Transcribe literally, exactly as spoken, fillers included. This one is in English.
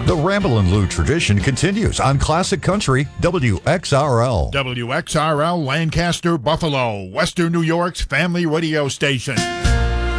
The Ramblin' Lou tradition continues on Classic Country W X R L. W X R L, Lancaster, Buffalo, Western New York's family radio station.